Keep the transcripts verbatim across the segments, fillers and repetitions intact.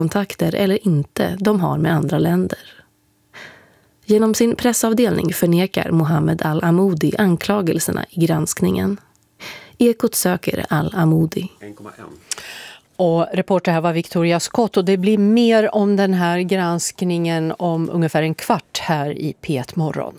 kontakter eller inte de har med andra länder. Genom sin pressavdelning förnekar Mohammed Al-Amoudi anklagelserna i granskningen. Ekot söker Al-Amoudi. en komma ett. Och reporter här var Victoria Scott, och det blir mer om den här granskningen om ungefär en kvart här i P ett Morgon.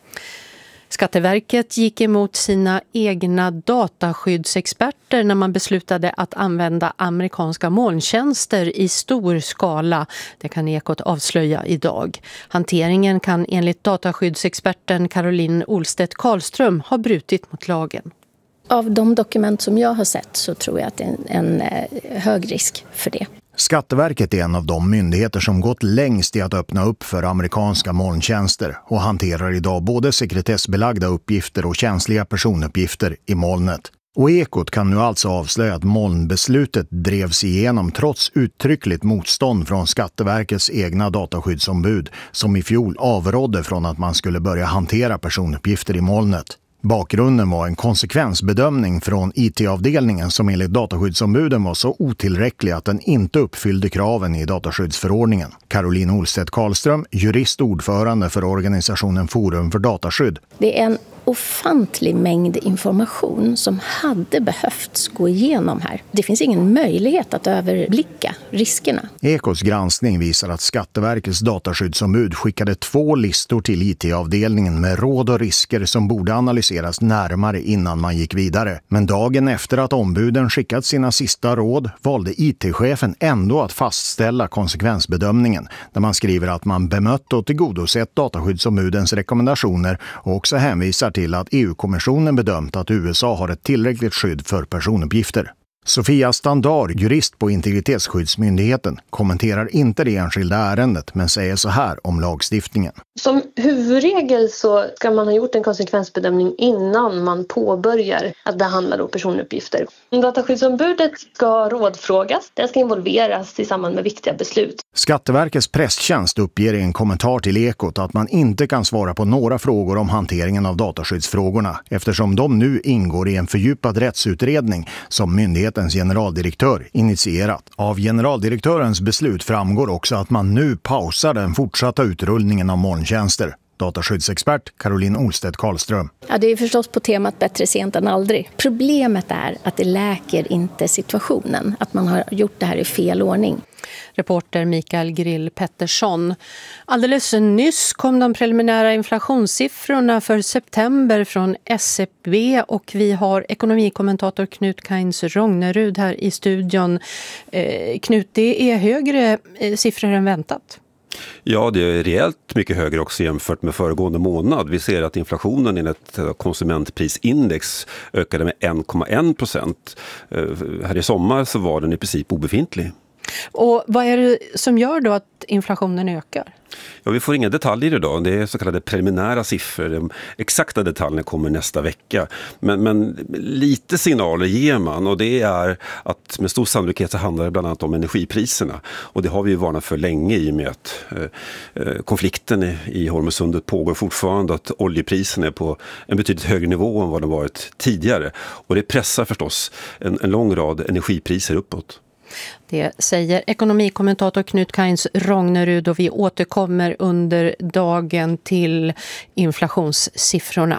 Skatteverket gick emot sina egna dataskyddsexperter när man beslutade att använda amerikanska molntjänster i stor skala. Det kan Ekot avslöja idag. Hanteringen kan enligt dataskyddsexperten Caroline Olstedt Karlström ha brutit mot lagen. Av de dokument som jag har sett så tror jag att det är en, en hög risk för det. Skatteverket är en av de myndigheter som gått längst i att öppna upp för amerikanska molntjänster och hanterar idag både sekretessbelagda uppgifter och känsliga personuppgifter i molnet. Och Ekot kan nu alltså avslöja att molnbeslutet drevs igenom trots uttryckligt motstånd från Skatteverkets egna dataskyddsombud som i fjol avrådde från att man skulle börja hantera personuppgifter i molnet. Bakgrunden var en konsekvensbedömning från I T-avdelningen som enligt dataskyddsombuden var så otillräcklig att den inte uppfyllde kraven i dataskyddsförordningen. Caroline Olstedt Karlström, juristordförande för organisationen Forum för dataskydd. Det är en ofantlig mängd information som hade behövts gå igenom här. Det finns ingen möjlighet att överblicka riskerna. Ekots granskning visar att Skatteverkets dataskyddsombud skickade två listor till I T-avdelningen med råd och risker som borde analyseras närmare innan man gick vidare. Men dagen efter att ombuden skickat sina sista råd valde I T-chefen ändå att fastställa konsekvensbedömningen där man skriver att man bemött och tillgodosett dataskyddsombudens rekommendationer och också hänvisar till att E U-kommissionen bedömt att U S A har ett tillräckligt skydd för personuppgifter. Sofia Standard, jurist på Integritetsskyddsmyndigheten, kommenterar inte det enskilda ärendet men säger så här om lagstiftningen. Som huvudregel så ska man ha gjort en konsekvensbedömning innan man påbörjar att behandla då personuppgifter. Dataskyddsombudet ska rådfrågas, den ska involveras i samband med viktiga beslut. Skatteverkets presstjänst uppger i en kommentar till Ekot att man inte kan svara på några frågor om hanteringen av dataskyddsfrågorna eftersom de nu ingår i en fördjupad rättsutredning som myndighetens generaldirektör initierat. Av generaldirektörens beslut framgår också att man nu pausar den fortsatta utrullningen av molntjänster. Dataskyddsexpert Caroline Olstedt Karlström. Ja, det är förstås på temat bättre sent än aldrig. Problemet är att det läker inte situationen, att man har gjort det här i fel ordning. Reporter Mikael Grill Pettersson. Alldeles nyss kom de preliminära inflationssiffrorna för september från S E B och vi har ekonomikommentator Knut Kainz Rognerud här i studion. Eh, Knut, det är högre eh, siffror än väntat. Ja, det är rejält mycket högre också jämfört med föregående månad. Vi ser att inflationen enligt konsumentprisindex ökade med en komma en procent. Här i sommar så var den i princip obefintlig. Och vad är det som gör då att inflationen ökar? Ja, vi får inga detaljer idag. Det är så kallade preliminära siffror. De exakta detaljerna kommer nästa vecka. Men, men lite signaler ger man och det är att med stor sannolikhet så handlar det bland annat om energipriserna. Och det har vi ju varnat för länge i och med att eh, konflikten i, i Hormuzsundet pågår fortfarande. Att oljepriserna är på en betydligt högre nivå än vad de varit tidigare. Och det pressar förstås en, en lång rad energipriser uppåt. Det säger ekonomikommentator Knut Kainz Rognerud och vi återkommer under dagen till inflationssiffrorna.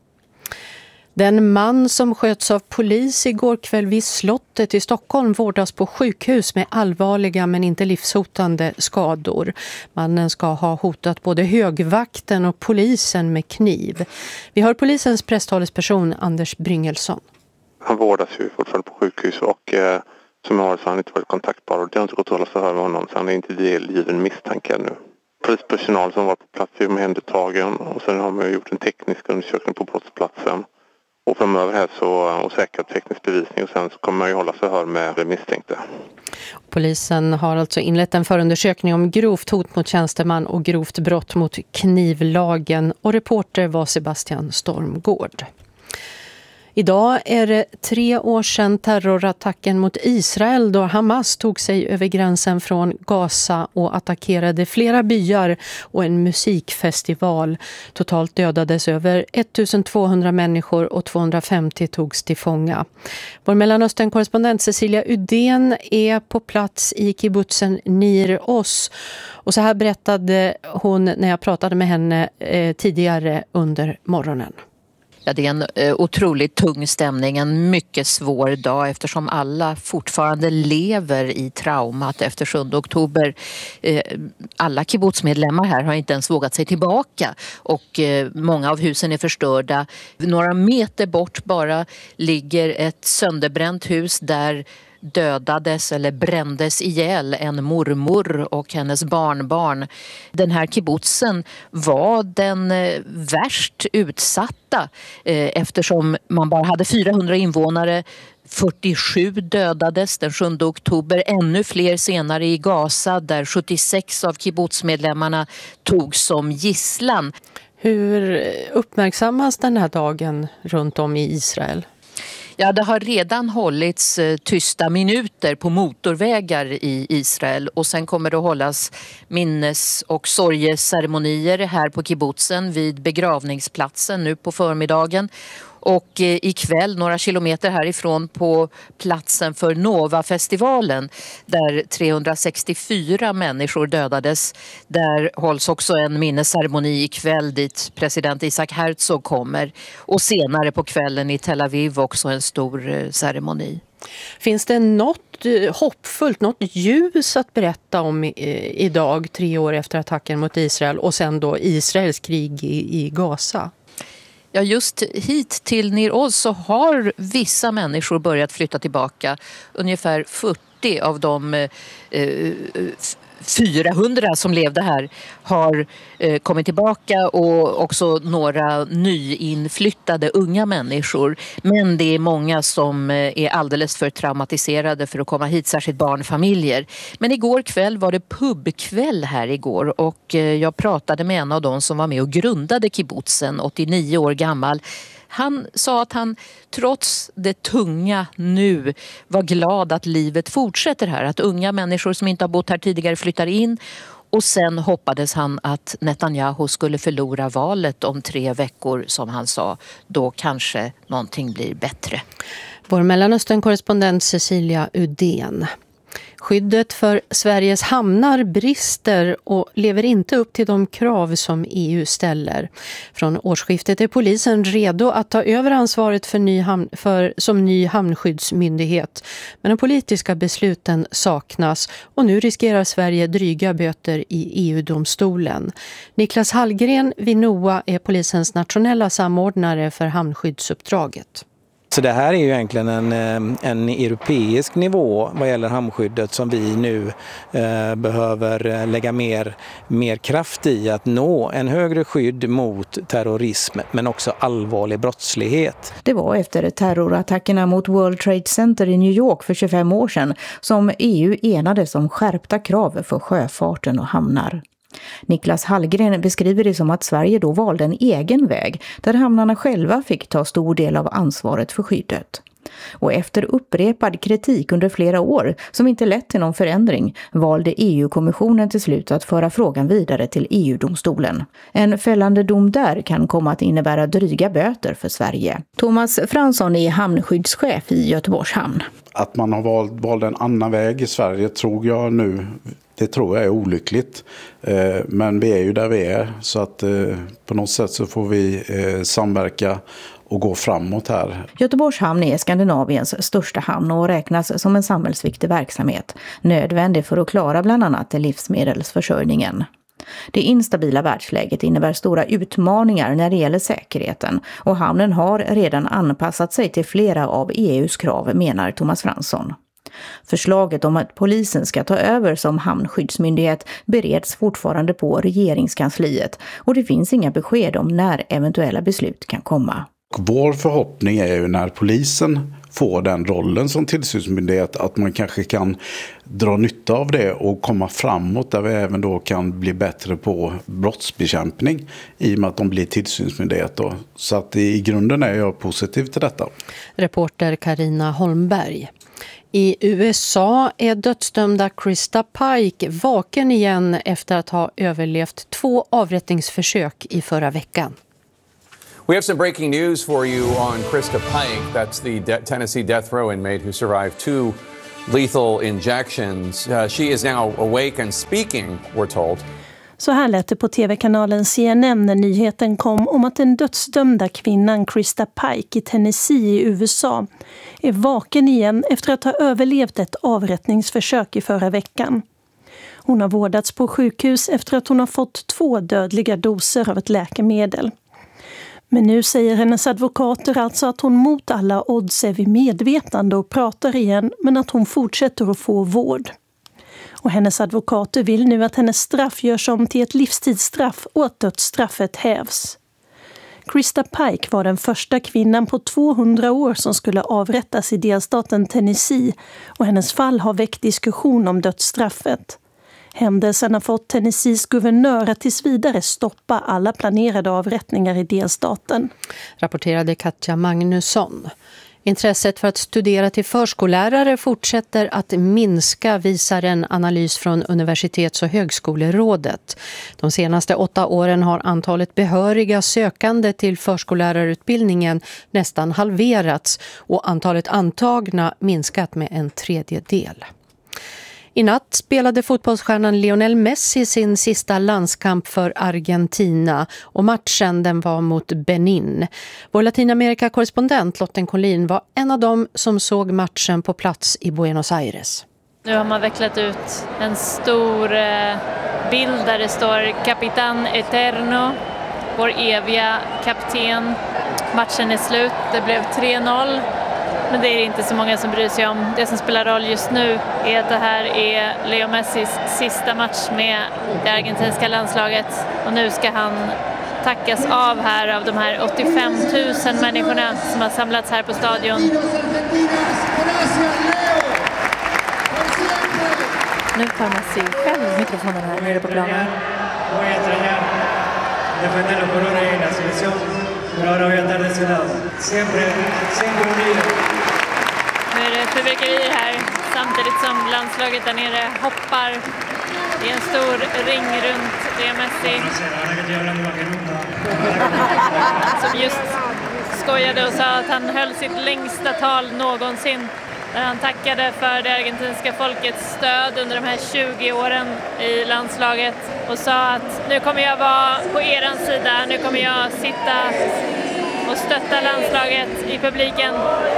Den man som sköts av polis igår kväll vid slottet i Stockholm vårdas på sjukhus med allvarliga men inte livshotande skador. Mannen ska ha hotat både högvakten och polisen med kniv. Vi har polisens presstalesperson Anders Bryngelsson. Han vårdas ju fortfarande på sjukhus och eh, som jag har så har han inte varit kontaktbar och det har inte gått att hålla förhör med honom så han är inte delgiven misstänker nu. Polispersonal som var på plats är omhändertagen och sen har man gjort en teknisk undersökning på brottsplatsen. Och framöver här så och säkrat teknisk bevisning och sen så kommer man ju hålla förhör med misstänkta. Polisen har alltså inlett en förundersökning om grovt hot mot tjänsteman och grovt brott mot knivlagen och reporter var Sebastian Stormgård. Idag är det tre år sedan terrorattacken mot Israel då Hamas tog sig över gränsen från Gaza och attackerade flera byar och en musikfestival. Totalt dödades över ettusentvåhundra människor och tvåhundrafemtio togs till fånga. Vår Mellanöstern-korrespondent Cecilia Udén är på plats i kibbutzen Nir Oz. Och så här berättade hon när jag pratade med henne eh, tidigare under morgonen. Ja, det är en eh, otroligt tung stämning, en mycket svår dag eftersom alla fortfarande lever i traumat efter sjunde oktober. Eh, alla kibbutzmedlemmar här har inte ens vågat sig tillbaka och eh, många av husen är förstörda. Några meter bort bara ligger ett sönderbränt hus där dödades eller brändes ihjäl en mormor och hennes barnbarn. Den här kibbutzen var den värst utsatta eftersom man bara hade fyrahundra invånare. fyrtiosju dödades den sjunde oktober, ännu fler senare i Gaza där sjuttiosex av kibbutzmedlemmarna togs som gisslan. Hur uppmärksammas den här dagen runt om i Israel? Ja, det har redan hållits eh, tysta minuter på motorvägar i Israel och sen kommer det att hållas minnes- och sorgeceremonier här på kibbutzen vid begravningsplatsen nu på förmiddagen. Och eh, ikväll några kilometer härifrån på platsen för Nova-festivalen där trehundrasextiofyra människor dödades. Där hålls också en minnesceremoni ikväll dit president Isaac Herzog kommer. Och senare på kvällen i Tel Aviv också en stor eh, ceremoni. Finns det något eh, hoppfullt, något ljus att berätta om eh, idag, tre år efter attacken mot Israel och sen då Israels krig i, i Gaza? Ja, just hit till Nir Oz så har vissa människor börjat flytta tillbaka. Ungefär fyrtio av de eh, fyrahundra som levde här har eh, kommit tillbaka och också några nyinflyttade unga människor. Men det är många som eh, är alldeles för traumatiserade för att komma hit, särskilt barnfamiljer. Men igår kväll var det pubkväll här igår och eh, jag pratade med en av dem som var med och grundade kibbutzen, åttionio år gammal. Han sa att han trots det tunga nu var glad att livet fortsätter här. Att unga människor som inte har bott här tidigare flyttar in. Och sen hoppades han att Netanyahu skulle förlora valet om tre veckor som han sa. Då kanske någonting blir bättre. Vår Mellanöstern-korrespondent Cecilia Udén. Skyddet för Sveriges hamnar brister och lever inte upp till de krav som E U ställer. Från årsskiftet är polisen redo att ta över ansvaret för ny hamn, för, som ny hamnskyddsmyndighet. Men de politiska besluten saknas och nu riskerar Sverige dryga böter i E U-domstolen. Niklas Hallgren vid NOA är polisens nationella samordnare för hamnskyddsuppdraget. Så det här är ju egentligen en, en europeisk nivå vad gäller hamnskyddet som vi nu eh, behöver lägga mer, mer kraft i att nå en högre skydd mot terrorism men också allvarlig brottslighet. Det var efter terrorattackerna mot World Trade Center i New York för tjugofem år sedan som E U enades om skärpta krav för sjöfarten och hamnar. Niklas Hallgren beskriver det som att Sverige då valde en egen väg där hamnarna själva fick ta stor del av ansvaret för skyddet. Och efter upprepad kritik under flera år som inte lett till någon förändring valde E U-kommissionen till slut att föra frågan vidare till E U-domstolen. En fällande dom där kan komma att innebära dryga böter för Sverige. Thomas Fransson är hamnskyddschef i Göteborgs hamn. Att man har valt, valt en annan väg i Sverige tror jag nu, det tror jag är olyckligt. Eh, men vi är ju där vi är så att eh, på något sätt så får vi eh, samverka och gå framåt här. Göteborgs hamn är Skandinaviens största hamn och räknas som en samhällsviktig verksamhet. Nödvändig för att klara bland annat livsmedelsförsörjningen. Det instabila världsläget innebär stora utmaningar när det gäller säkerheten och hamnen har redan anpassat sig till flera av E U:s krav, menar Thomas Fransson. Förslaget om att polisen ska ta över som hamnskyddsmyndighet bereds fortfarande på regeringskansliet och det finns inga besked om när eventuella beslut kan komma. Vår förhoppning är ju när polisen får den rollen som tillsynsmyndighet, att man kanske kan dra nytta av det och komma framåt där vi även då kan bli bättre på brottsbekämpning i och med att de blir tillsynsmyndighet då. Så att i grunden är jag positiv till detta. Reporter Carina Holmberg. I U S A är dödsdömda Krista Pike vaken igen efter att ha överlevt två avrättningsförsök i förra veckan. We have some breaking news for you on Krista Pike. That's the de- Tennessee death row inmate who survived two lethal injections. Uh, she is now awake and speaking, we're told. Så här lät det på tv-kanalen C N N när nyheten kom om att den dödsdömda kvinnan Krista Pike i Tennessee i U S A är vaken igen efter att ha överlevt ett avrättningsförsök i förra veckan. Hon har vårdats på sjukhus efter att hon har fått två dödliga doser av ett läkemedel. Men nu säger hennes advokater alltså att hon mot alla odds är vid medvetande och pratar igen, men att hon fortsätter att få vård. Och hennes advokater vill nu att hennes straff görs om till ett livstidsstraff och att dödsstraffet hävs. Krista Pike var den första kvinnan på tvåhundra år som skulle avrättas i delstaten Tennessee, och hennes fall har väckt diskussion om dödsstraffet. Händelsen har fått Tennessees guvernör att tills vidare stoppa alla planerade avrättningar i delstaten. Rapporterade Katja Magnusson. Intresset för att studera till förskollärare fortsätter att minska, visar en analys från Universitets- och högskolerådet. De senaste åtta åren har antalet behöriga sökande till förskollärarutbildningen nästan halverats och antalet antagna minskat med en tredjedel. I natt spelade fotbollsstjärnan Lionel Messi sin sista landskamp för Argentina, och matchen den var mot Benin. Vår Latinamerika-korrespondent Lotten Collin var en av dem som såg matchen på plats i Buenos Aires. Nu har man vecklat ut en stor bild där det står Capitán Eterno, vår eviga kapten. Matchen är slut, det blev tre noll. Men det är inte så många som bryr sig om. Det som spelar roll just nu är att det här är Leo Messis sista match med det argentinska landslaget. Och nu ska han tackas av här av de här åttiofem tusen människorna som har samlats här på stadion. Nu tar Messi själv mikrofonen här nere på planen. Nu är det fyrverkerier här samtidigt som landslaget där nere hoppar. Det är en stor ring runt Leo Messi som just skojade och sa att han höll sitt längsta tal någonsin, där han tackade för det argentinska folkets stöd under de här tjugo åren i landslaget och sa att nu kommer jag vara på eran sida, nu kommer jag sitta och stötta landslaget i publiken.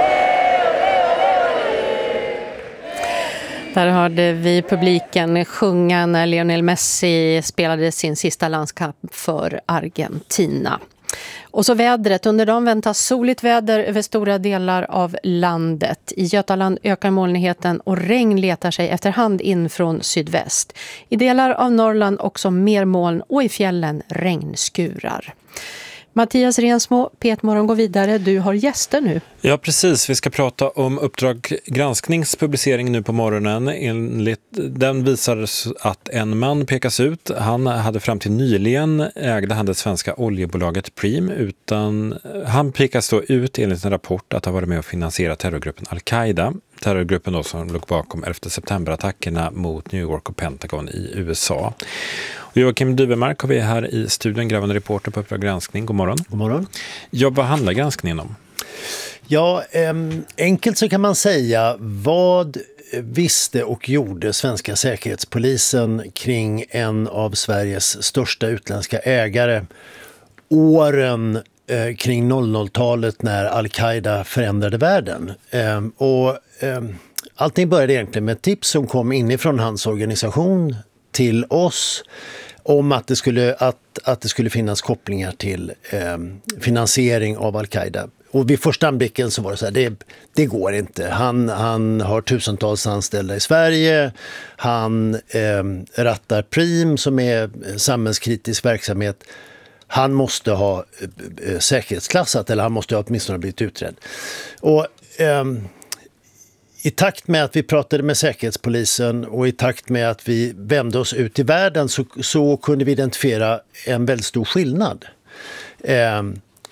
Där hörde vi publiken sjunga när Lionel Messi spelade sin sista landskamp för Argentina. Och så vädret. Under dagen väntas soligt väder över stora delar av landet. I Götaland ökar molnigheten och regn letar sig efterhand in från sydväst. I delar av Norrland också mer moln och i fjällen regnskurar. Mattias Rensmo, P ett Morgon går vidare. Du har gäster nu. Ja, precis. Vi ska prata om Uppdrag gransknings publicering nu på morgonen. Enligt den visar att en man pekas ut. Han hade fram till nyligen ägde han det svenska oljebolaget Preem, utan han pekas då ut enligt en rapport att ha varit med och finansierat terrorgruppen Al-Qaida. Terrorgruppen då som låg bakom elfte september-attackerna mot New York och Pentagon i U S A. Och Joakim Dyvemark har vi här i studion, grävande reporter på Uppdrag granskning. God morgon. God morgon. Ja, vad handlar granskningen om? Ja, eh, enkelt så kan man säga, vad visste och gjorde svenska säkerhetspolisen kring en av Sveriges största utländska ägare åren eh, kring noll noll-talet när Al-Qaida förändrade världen. Eh, och eh, allting började egentligen med ett tips som kom inifrån hans organisation till oss om att det skulle, att, att det skulle finnas kopplingar till eh, finansiering av Al-Qaida. Och vid första anblicken så var det så här, det, det går inte. Han, han har tusentals anställda i Sverige. Han eh, rattar Preem som är samhällskritisk verksamhet. Han måste ha eh, säkerhetsklassat, eller han måste ha åtminstone blivit utredd. Och eh, i takt med att vi pratade med Säkerhetspolisen och i takt med att vi vände oss ut i världen så, så kunde vi identifiera en väldigt stor skillnad. Eh,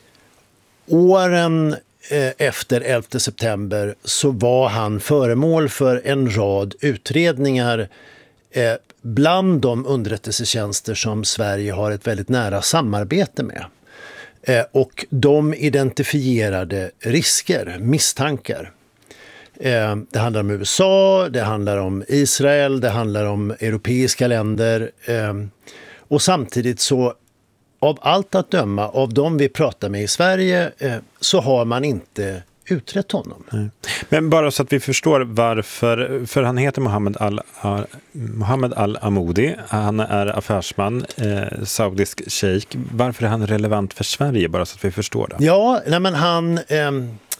åren eh, efter elfte september så var han föremål för en rad utredningar eh, bland de underrättelsetjänster som Sverige har ett väldigt nära samarbete med. Eh, och de identifierade risker, misstankar. Eh, det handlar om U S A, det handlar om Israel, det handlar om europeiska länder. Eh, och samtidigt så, av allt att döma, av de vi pratar med i Sverige, eh, så har man inte utrett honom. Nej. Men bara så att vi förstår varför, för han heter Mohammed Al, Mohammed Al-Amoudi, han är affärsman, eh, saudisk sheik. Varför är han relevant för Sverige, bara så att vi förstår det? Ja, nej men han... Eh,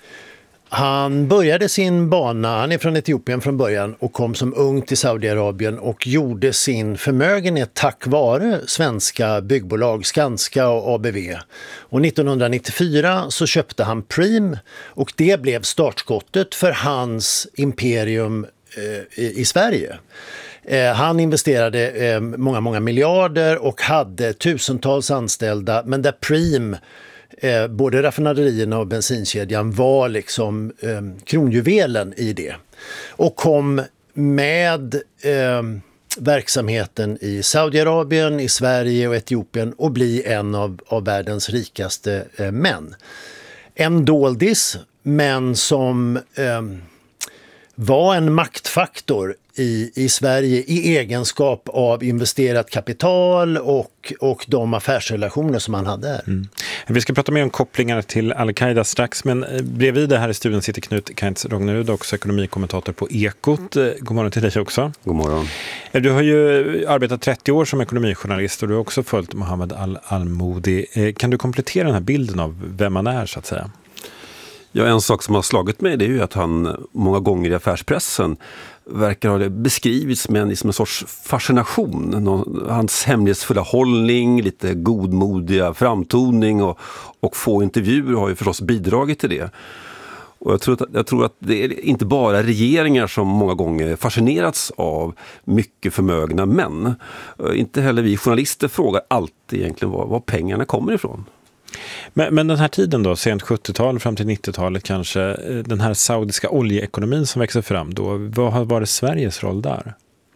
Han började sin bana, han är från Etiopien från början och kom som ung till Saudiarabien och gjorde sin förmögenhet tack vare svenska byggbolag Skanska och A B V. Och nittonhundranittiofyra så köpte han Preem och det blev startskottet för hans imperium eh, i, i Sverige. Eh, han investerade eh, många, många miljarder och hade tusentals anställda, men där Preem Eh, både raffinaderierna och bensinkedjan var liksom eh, kronjuvelen i det. Och kom med eh, verksamheten i Saudiarabien, i Sverige och Etiopien och bli en av, av världens rikaste eh, män. En doldis, men som eh, var en maktfaktor i, i Sverige i egenskap av investerat kapital och, och de affärsrelationer som han hade här. Mm. Vi ska prata mer om kopplingar till Al-Qaida strax, men bredvid det här i studion sitter Knut Kainz Rognerud, också ekonomikommentator på Ekot. God morgon till dig också. God morgon. Du har ju arbetat trettio år som ekonomijournalist och du har också följt Mohammed Al-Amoudi. Kan du komplettera den här bilden av vem man är, så att säga? Ja, en sak som har slagit mig, det är ju att han många gånger i affärspressen verkar ha det beskrivits med en, liksom en sorts fascination. Någon, hans hemlighetsfulla hållning, lite godmodiga framtoning och, och få intervjuer har ju förstås bidragit till det. Och jag tror, att, jag tror att det är inte bara regeringar som många gånger fascinerats av mycket förmögna män. Inte heller vi journalister frågar alltid egentligen var, var pengarna kommer ifrån. Men, men den här tiden då, sent sjuttiotal fram till nittiotalet kanske, den här saudiska oljeekonomin som växer fram då, vad har varit Sveriges roll där?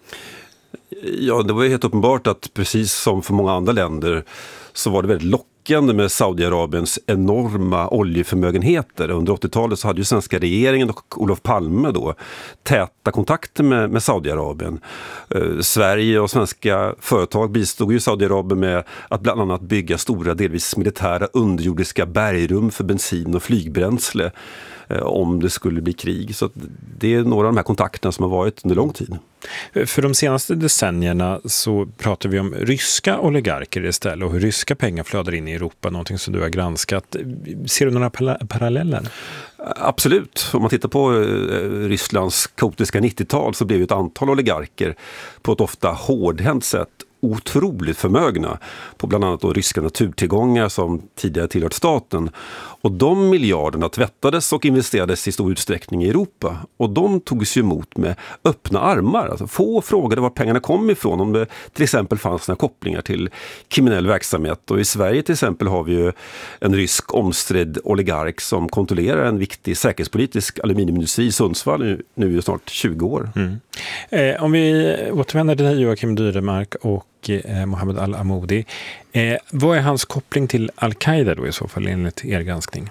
Ja, det var ju helt uppenbart att precis som för många andra länder så var det väldigt lockande med Saudiarabiens enorma oljeförmögenheter. Under åttiotalet så hade ju svenska regeringen och Olof Palme då täta kontakter med, med Saudiarabien. Eh, Sverige och svenska företag bistod ju Saudiarabien med att bland annat bygga stora, delvis militära underjordiska bergrum för bensin och flygbränsle eh, om det skulle bli krig. Så att det är några av de här kontakterna som har varit under lång tid. För de senaste decennierna så pratar vi om ryska oligarker istället och hur ryska pengar flödar in i Europa, någonting som du har granskat. Ser du några paralleller? Absolut. Om man tittar på Rysslands kaotiska nittiotal så blev ju ett antal oligarker på ett ofta hårdhänt sätt otroligt förmögna på bland annat då ryska naturtillgångar som tidigare tillhört staten. Och de miljarderna tvättades och investerades i stor utsträckning i Europa. Och de togs ju emot med öppna armar. Alltså få frågade var pengarna kom ifrån, om det till exempel fanns några kopplingar till kriminell verksamhet. Och i Sverige till exempel har vi ju en rysk omstridd oligark som kontrollerar en viktig säkerhetspolitisk aluminiumindustri i Sundsvall nu, nu i snart tjugo år. Mm. Eh, om vi återvänder till dig, Joakim Dyremark och eh, Mohammed Al-Amoudi. Eh, vad är hans koppling till Al-Qaida då i så fall enligt er granskning?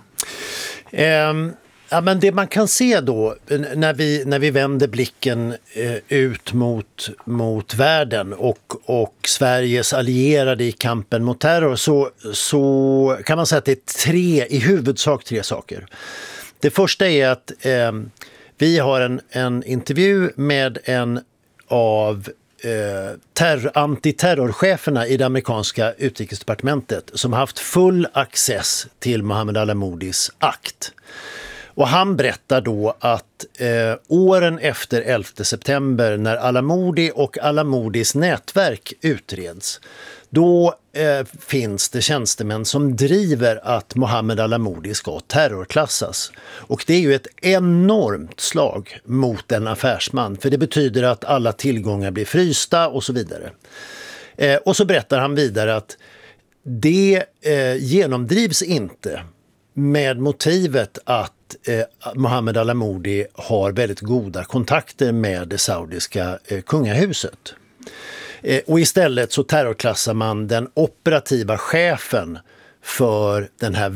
Um, ja, men det man kan se då när vi, när vi vänder blicken eh, ut mot, mot världen och, och Sveriges allierade i kampen mot terror så, så kan man säga att det är tre, i huvudsak tre saker. Det första är att eh, vi har en, en intervju med en av eh, terror, antiterrorcheferna i det amerikanska utrikesdepartementet som har haft full access till Mohammed Al-Amoudis akt. Och han berättar då att eh, åren efter elfte september när Al-Amoudi och Al-Amoudis nätverk utreds, då eh, finns det tjänstemän som driver att Mohammed Al-Amoudi ska terrorklassas. Och det är ju ett enormt slag mot en affärsman, för det betyder att alla tillgångar blir frysta och så vidare. Eh, och så berättar han vidare att det eh, genomdrivs inte med motivet att eh, Mohammed Al-Amoudi har väldigt goda kontakter med det saudiska eh, kungahuset. Eh, och istället så terrorklassar man den operativa chefen för den här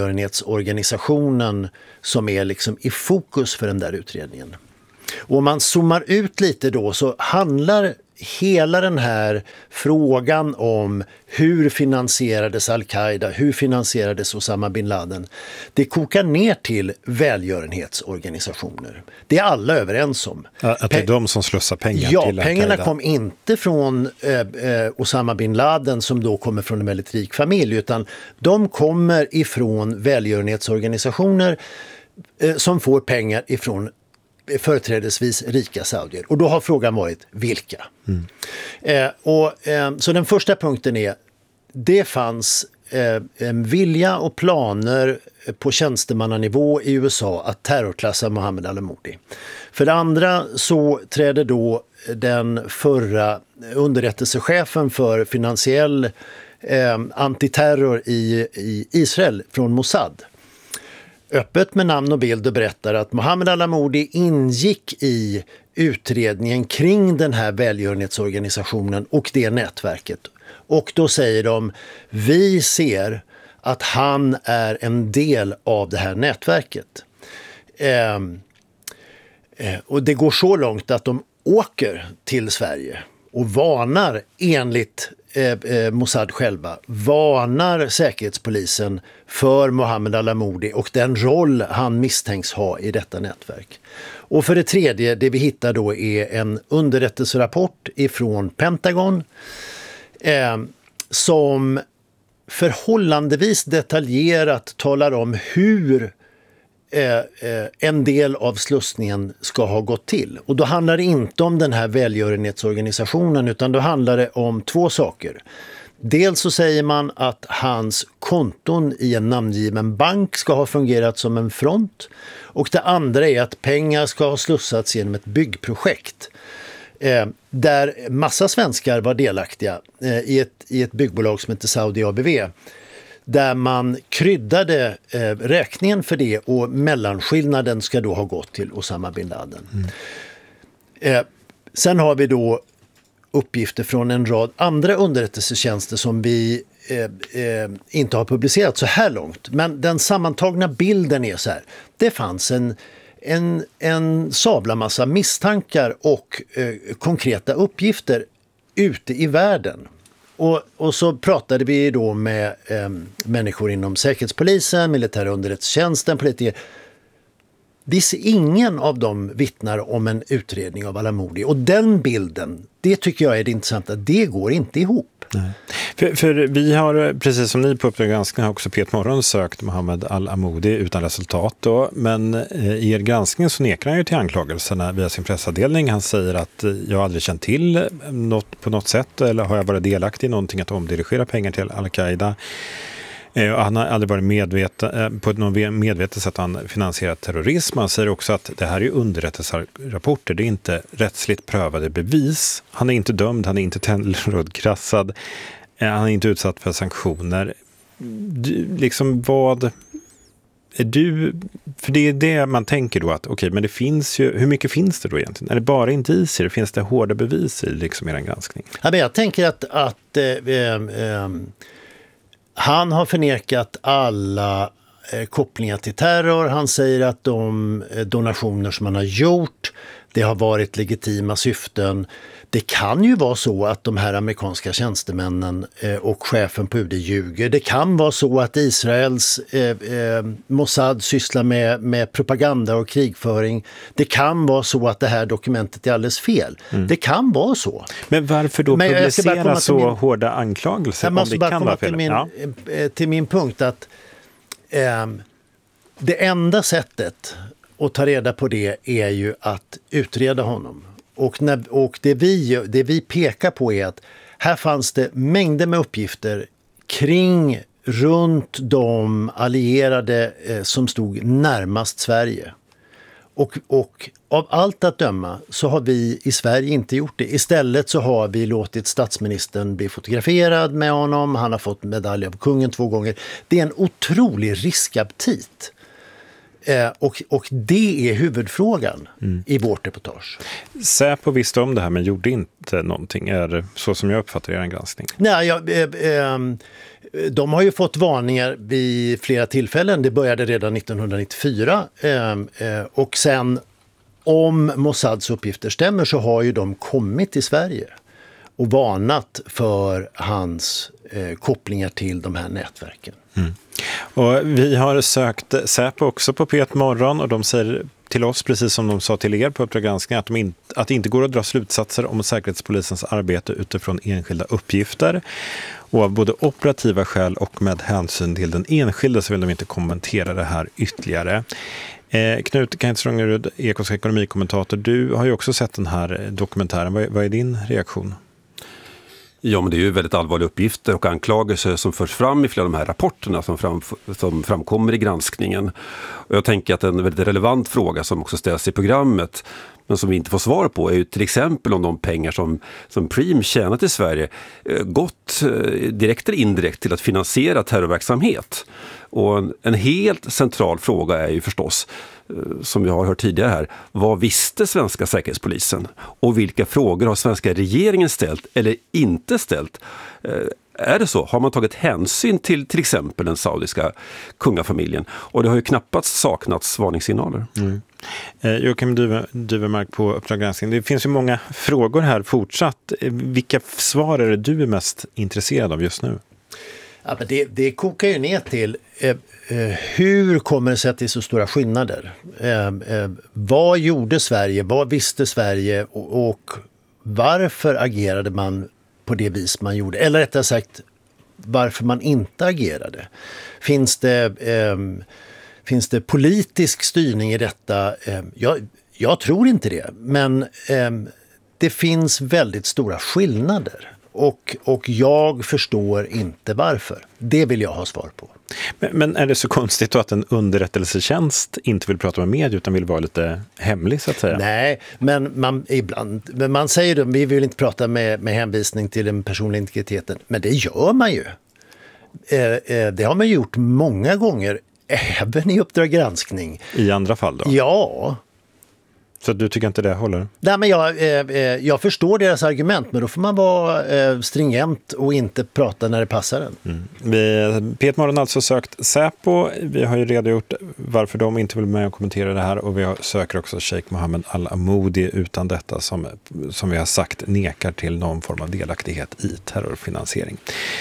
välgörenhetsorganisationen som är liksom i fokus för den där utredningen. Och om man zoomar ut lite då så handlar hela den här frågan om hur finansierades Al-Qaida, hur finansierades Osama bin Laden, det kokar ner till välgörenhetsorganisationer. Det är alla överens om. Att det är de som slussar pengar ja, till Al-Qaida. Pengarna kom inte från eh, eh, Osama bin Laden som då kommer från en väldigt rik familj, utan de kommer ifrån välgörenhetsorganisationer eh, som får pengar ifrån företrädesvis rika saudier. Och då har frågan varit vilka? Mm. Eh, och, eh, så den första punkten är, det fanns eh, en vilja och planer på tjänstemannanivå i U S A att terrorklassa Mohammed Al-Amoudi. För det andra så trädde då den förra underrättelsechefen för finansiell eh, antiterror i, i Israel från Mossad öppet med namn och bild och berättar att Mohammed Al-Amoudi ingick i utredningen kring den här välgörenhetsorganisationen och det nätverket. Och då säger de, vi ser att han är en del av det här nätverket. Eh, eh, och det går så långt att de åker till Sverige och varnar enligt Eh, Mossad själva, varnar säkerhetspolisen för Mohammed Al-Amoudi och den roll han misstänks ha i detta nätverk. Och för det tredje, det vi hittar då är en underrättelserapport ifrån Pentagon eh, som förhållandevis detaljerat talar om hur Eh, eh, en del av slussningen ska ha gått till. Och då handlar det inte om den här välgörenhetsorganisationen, utan då handlar det om två saker. Dels så säger man att hans konton i en namngiven bank ska ha fungerat som en front. Och det andra är att pengar ska ha slussats genom ett byggprojekt. Eh, där massa svenskar var delaktiga eh, i, ett, i ett byggbolag som heter Saudi A B V. Där man kryddade eh, räkningen för det och mellanskillnaden ska då ha gått till Osama bin Laden. Mm. Eh, sen har vi då uppgifter från en rad andra underrättelsetjänster som vi eh, eh, inte har publicerat så här långt. Men den sammantagna bilden är så här. Det fanns en, en, en sabla massa misstankar och eh, konkreta uppgifter ute i världen. Och, och så pratade vi då med eh, människor inom säkerhetspolisen, militära underrättelsetjänsten, politiker. Visst, ingen av dem vittnar om en utredning av Al-Amoudi. Och den bilden, det tycker jag är det intressanta, det går inte ihop. Nej. För, för vi har, precis som ni på Uppdrag granskning, har också P ett Morgon sökt Mohammed Al-Amoudi utan resultat då. Men eh, i er granskning så nekar han ju till anklagelserna via sin pressavdelning. Han säger att eh, jag aldrig känt till något på något sätt, eller har jag varit delaktig i någonting att omdirigera pengar till Al-Qaida. Eh, han har aldrig varit medveten, eh, på ett medvetet sätt han finansierat terrorism. Han säger också att det här är underrättelserapporter, det är inte rättsligt prövade bevis. Han är inte dömd, han är inte terrorklassad, eh, han är inte utsatt för sanktioner. Du, liksom vad är du, för det är det man tänker då att okej, okay, men det finns ju, hur mycket finns det då egentligen? Är det bara indicier? Finns det hårda bevis i liksom er granskning? Ja, men jag tänker att, att eh, eh, han har förnekat alla eh, kopplingar till terror. Han säger att de eh, donationer som han har gjort, det har varit legitima syften. Det kan ju vara så att de här amerikanska tjänstemännen eh, och chefen på U D ljuger. Det kan vara så att Israels eh, eh, Mossad sysslar med, med propaganda och krigföring. Det kan vara så att det här dokumentet är alldeles fel. Mm. Det kan vara så. Men varför då Men publicera så min, hårda anklagelser? Jag måste om det bara kan komma vara fel. Till, min, ja. till min punkt att eh, Det enda sättet att ta reda på det är ju att utreda honom. Och, när, och det, vi, det vi pekar på är att här fanns det mängder med uppgifter kring, runt de allierade eh, som stod närmast Sverige. Och, och av allt att döma så har vi i Sverige inte gjort det. Istället så har vi låtit statsministern bli fotograferad med honom. Han har fått medalj av kungen två gånger. Det är en otrolig riskaptit. Eh, och, och det är huvudfrågan mm. i vårt reportage. Säpo visste om det här men gjorde inte någonting. Är det så som jag uppfattar er granskning? Nej, jag... Eh, eh, De har ju fått varningar vid flera tillfällen. Det började redan nittonhundranittiofyra. Och sen, om Mossads uppgifter stämmer, så har ju de kommit till Sverige och varnat för hans kopplingar till de här nätverken. Mm. Och vi har sökt Säpo också på P ett Morgon och de säger till oss, precis som de sa till er på Uppdrag granskning, att, de in, att det inte går att dra slutsatser om Säkerhetspolisens arbete utifrån enskilda uppgifter. Och av både operativa skäl och med hänsyn till den enskilde så vill de inte kommentera det här ytterligare. Eh, Knut Kainz Ronnerud, Ekots ekonomikommentator, du har ju också sett den här dokumentären. Vad, vad är din reaktion? Ja, men det är ju väldigt allvarliga uppgifter och anklagelser som förs fram i flera av de här rapporterna som, fram, som framkommer i granskningen. Och jag tänker att en väldigt relevant fråga som också ställs i programmet men som vi inte får svar på är ju till exempel om de pengar som, som Preem tjänat i Sverige gått direkt eller indirekt till att finansiera terrorverksamhet. Och en, en helt central fråga är ju förstås, som vi har hört tidigare här, vad visste svenska säkerhetspolisen? Och vilka frågor har svenska regeringen ställt eller inte ställt? Är det så? Har man tagit hänsyn till till exempel den saudiska kungafamiljen? Och det har ju knappast saknats varningssignaler. Mm. Eh, Joakim Duvemark på Uppdrag granskning. Det finns ju många frågor här fortsatt. Vilka svar är det du är mest intresserad av just nu? Ja, men det, det kokar ju ner till eh, eh, hur kommer det sig att det är så stora skillnader? Eh, eh, vad gjorde Sverige? Vad visste Sverige? Och, och varför agerade man på det vis man gjorde? Eller rättare sagt, varför man inte agerade? Finns det, eh, finns det politisk styrning i detta? Eh, jag, jag tror inte det. Men eh, det finns väldigt stora skillnader. Och, och jag förstår inte varför. Det vill jag ha svar på. Men, men är det så konstigt att en underrättelsetjänst inte vill prata med media utan vill vara lite hemlig så att säga? Nej, men man, ibland, men man säger att vi vill inte prata med, med hänvisning till den personliga integriteten. Men det gör man ju. Eh, eh, det har man gjort många gånger, även i Uppdrag granskning. I andra fall då? Ja. Så du tycker inte det håller? Nej, men jag, eh, jag förstår deras argument, men då får man vara eh, stringent och inte prata när det passar en. Mm. Vi, P ett Morgon har alltså sökt Säpo. Vi har ju redogjort varför de inte vill med och kommentera det här och vi har, söker också Sheikh Mohammed Al-Amoudi utan detta som, som vi har sagt nekar till någon form av delaktighet i terrorfinansiering.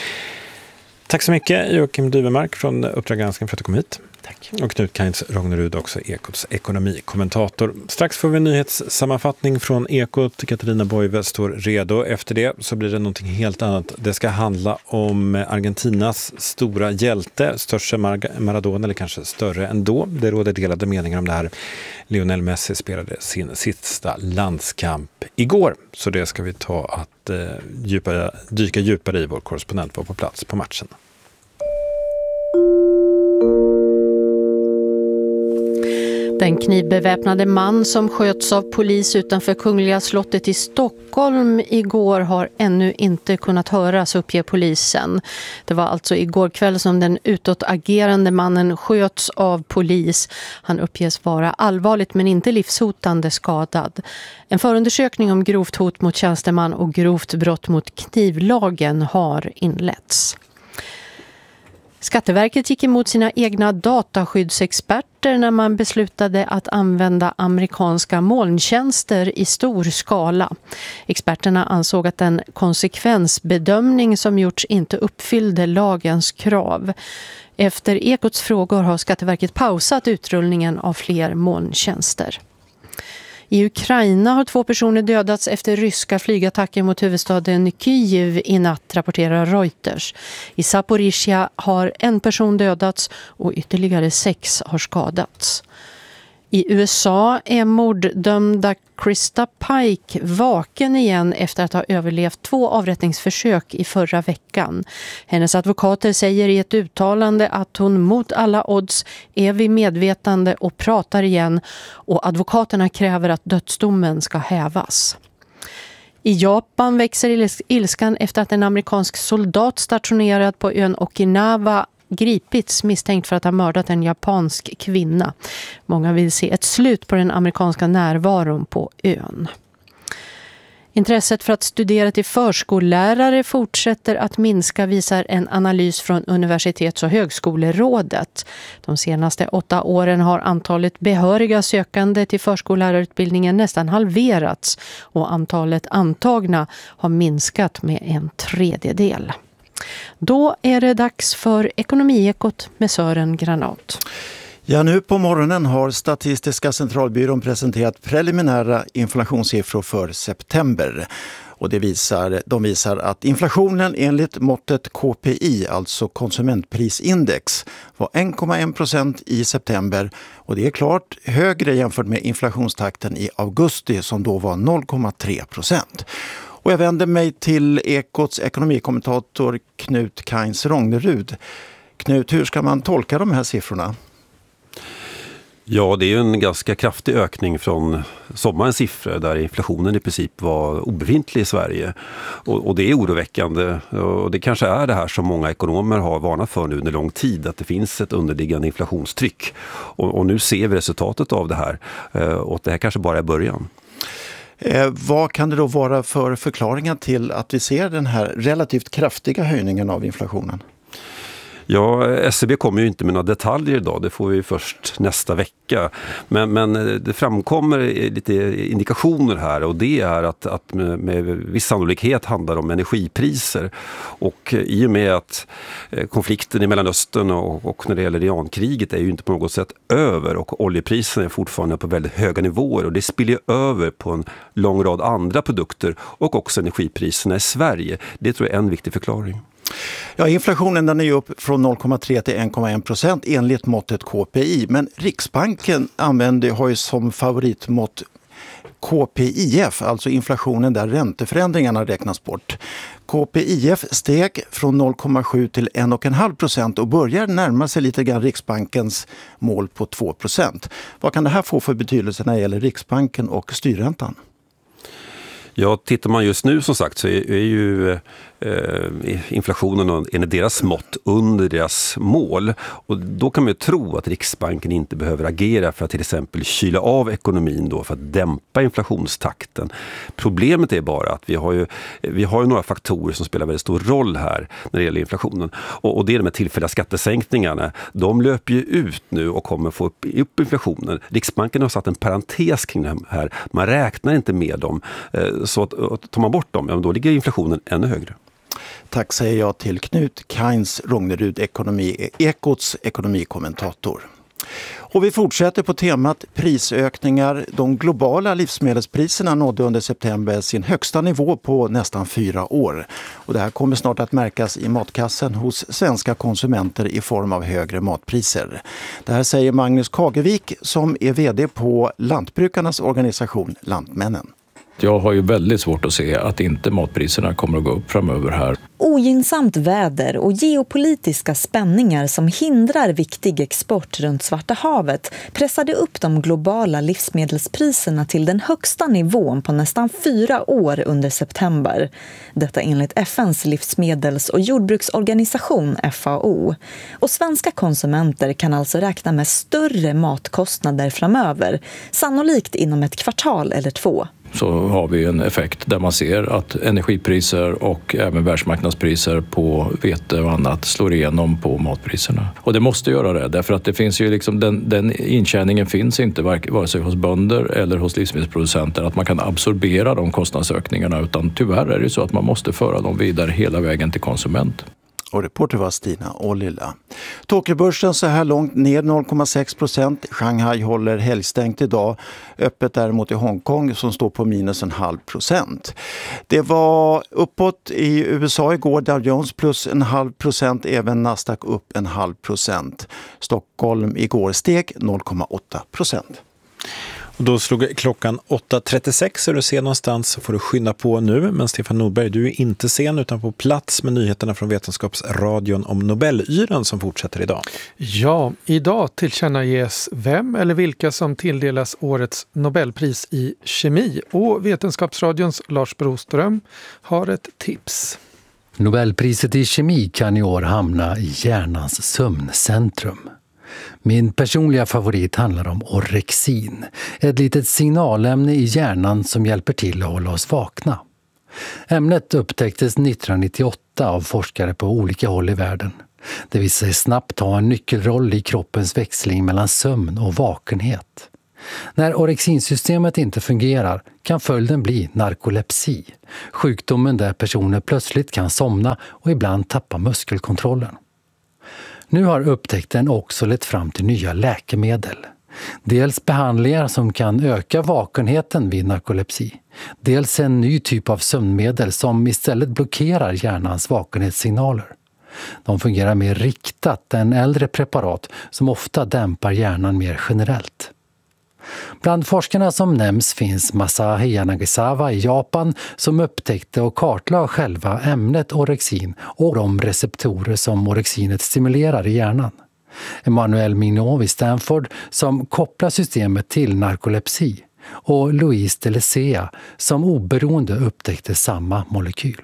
Tack så mycket Joakim Duvemark från Uppdrag granskning för att du kom hit. Tack. Och Knut Kainz Ronnerud, också Ekots ekonomikommentator. Strax får vi en nyhetssammanfattning från Ekot. Katarina Boive står redo. Efter det så blir det någonting helt annat. Det ska handla om Argentinas stora hjälte, större Maradona eller kanske större ändå. Det råder delade meningar om det här. Lionel Messi spelade sin sista landskamp igår. Så det ska vi ta att eh, djupa, dyka djupare i. Vår korrespondent var på plats på matchen. Den knivbeväpnade man som sköts av polis utanför Kungliga slottet i Stockholm igår har ännu inte kunnat höras, uppger polisen. Det var alltså igår kväll som den utåtagerande mannen sköts av polis. Han uppges vara allvarligt men inte livshotande skadad. En förundersökning om grovt hot mot tjänsteman och grovt brott mot knivlagen har inletts. Skatteverket gick emot sina egna dataskyddsexperter när man beslutade att använda amerikanska molntjänster i stor skala. Experterna ansåg att den konsekvensbedömning som gjorts inte uppfyllde lagens krav. Efter Ekots frågor har Skatteverket pausat utrullningen av fler molntjänster. I Ukraina har två personer dödats efter ryska flygattacker mot huvudstaden Kyiv i natt, rapporterar Reuters. I Zaporizjzja har en person dödats och ytterligare sex har skadats. I U S A är morddömda Krista Pike vaken igen efter att ha överlevt två avrättningsförsök i förra veckan. Hennes advokater säger i ett uttalande att hon mot alla odds är vid medvetande och pratar igen, och advokaterna kräver att dödsdomen ska hävas. I Japan växer ilskan efter att en amerikansk soldat stationerad på ön Okinawa gripits misstänkt för att ha mördat en japansk kvinna. Många vill se ett slut på den amerikanska närvaron på ön. Intresset för att studera till förskollärare fortsätter att minska, visar en analys från Universitets- och högskolerådet. De senaste åtta åren har antalet behöriga sökande till förskollärarutbildningen nästan halverats och antalet antagna har minskat med en tredjedel. Då är det dags för Ekonomiekot med Sören Granat. Ja, nu på morgonen har Statistiska centralbyrån presenterat preliminära inflationssiffror för september. Och det visar, de visar att inflationen enligt måttet K P I, alltså konsumentprisindex, var en komma en procent i september. Och det är klart högre jämfört med inflationstakten i augusti som då var noll komma tre procent. Och jag vänder mig till Ekots ekonomikommentator Knut Kainz Rognerud. Knut, hur ska man tolka de här siffrorna? Ja, det är ju en ganska kraftig ökning från sommarens siffror där inflationen i princip var obefintlig i Sverige. Och, och det är oroväckande, och det kanske är det här som många ekonomer har varnat för nu under lång tid, att det finns ett underliggande inflationstryck. Och, och nu ser vi resultatet av det här, och det här kanske bara är början. Eh, vad kan det då vara för förklaringar till att vi ser den här relativt kraftiga höjningen av inflationen? Ja, S C B kommer ju inte med några detaljer idag, det får vi först nästa vecka. Men, men det framkommer lite indikationer här, och det är att, att med, med viss sannolikhet handlar om energipriser. Och i och med att konflikten i Mellanöstern och, och när det gäller Irankriget är ju inte på något sätt över, och oljepriserna är fortfarande på väldigt höga nivåer, och det spiller över på en lång rad andra produkter och också energipriserna i Sverige. Det tror jag är en viktig förklaring. Ja, inflationen den är ju upp från noll komma tre till en komma en procent enligt måttet K P I. Men Riksbanken använder, har ju som favoritmått K P I F, alltså inflationen där ränteförändringarna räknas bort. K P I F steg från noll komma sju till en komma fem procent och börjar närma sig lite grann Riksbankens mål på två procent. Vad kan det här få för betydelse när det gäller Riksbanken och styrräntan? Ja, tittar man just nu som sagt så är, är ju eh, inflationen enligt deras mått under deras mål. Och då kan man ju tro att Riksbanken inte behöver agera för att till exempel kyla av ekonomin då för att dämpa inflationstakten. Problemet är bara att vi har ju, vi har ju några faktorer som spelar väldigt stor roll här när det gäller inflationen. Och, och det är de här tillfälliga skattesänkningarna. De löper ju ut nu och kommer få upp, upp inflationen. Riksbanken har satt en parentes kring det här. Man räknar inte med dem. Så att, att tar man bort dem, ja, då ligger inflationen ännu högre. Tack säger jag till Knut Kainz Rognerud, ekonomi, Ekots ekonomikommentator. Och vi fortsätter på temat prisökningar. De globala livsmedelspriserna nådde under september sin högsta nivå på nästan fyra år. Och det här kommer snart att märkas i matkassen hos svenska konsumenter i form av högre matpriser. Det här säger Magnus Kagevik som är vd på Lantbrukarnas organisation Lantmännen. Jag har ju väldigt svårt att se att inte matpriserna kommer att gå upp framöver här. Ogynnsamt väder och geopolitiska spänningar som hindrar viktig export runt Svarta havet pressade upp de globala livsmedelspriserna till den högsta nivån på nästan fyra år under september. Detta enligt F N:s livsmedels- och jordbruksorganisation F A O. Och svenska konsumenter kan alltså räkna med större matkostnader framöver, sannolikt inom ett kvartal eller två. Så har vi en effekt där man ser att energipriser och även världsmarknadspriser på vete och annat slår igenom på matpriserna. Och det måste göra det, därför att det finns ju liksom den, den intjäningen finns inte vare sig hos bönder eller hos livsmedelsproducenter att man kan absorbera de kostnadsökningarna, utan tyvärr är det så att man måste föra dem vidare hela vägen till konsument. Och reporter var Stina Ålilla. Tokyobörsen så här långt ner noll komma sex procent. Shanghai håller helgstängt idag. Öppet däremot i Hongkong som står på minus en halv procent. Det var uppåt i U S A igår. Dow Jones plus en halv procent. Även Nasdaq upp en halv procent. Stockholm igår steg noll komma åtta procent. Och då slog klockan åtta trettiosex. Är du sen någonstans så får du skynda på nu. Men Stefan Nordberg, du är inte sen utan på plats med nyheterna från Vetenskapsradion om Nobelyran som fortsätter idag. Ja, idag tillkännages vem eller vilka som tilldelas årets Nobelpris i kemi. Och Vetenskapsradions Lars Broström har ett tips. Nobelpriset i kemi kan i år hamna i hjärnans sömncentrum. Min personliga favorit handlar om orexin, ett litet signalämne i hjärnan som hjälper till att hålla oss vakna. Ämnet upptäcktes nittonhundranittioåtta av forskare på olika håll i världen. Det visar sig snabbt ha en nyckelroll i kroppens växling mellan sömn och vakenhet. När orexinsystemet inte fungerar kan följden bli narkolepsi, sjukdomen där personer plötsligt kan somna och ibland tappa muskelkontrollen. Nu har upptäckten också lett fram till nya läkemedel. Dels behandlingar som kan öka vakenheten vid narkolepsi. Dels en ny typ av sömnmedel som istället blockerar hjärnans vakenhetssignaler. De fungerar mer riktat än äldre preparat som ofta dämpar hjärnan mer generellt. Bland forskarna som nämns finns Masahi Yanagisawa i Japan som upptäckte och kartlade själva ämnet orexin och de receptorer som orexinet stimulerar i hjärnan. Emmanuel Mignot i Stanford som kopplar systemet till narkolepsi och Louise Delesea som oberoende upptäckte samma molekyl.